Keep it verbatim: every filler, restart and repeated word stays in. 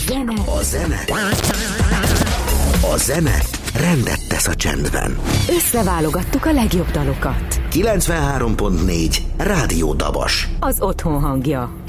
zene, a zene, a zene rendet tesz a csendben. Összeválogattuk a legjobb dalokat. kilencvenhárom pont négy Rádió Dabas. Az otthon hangja.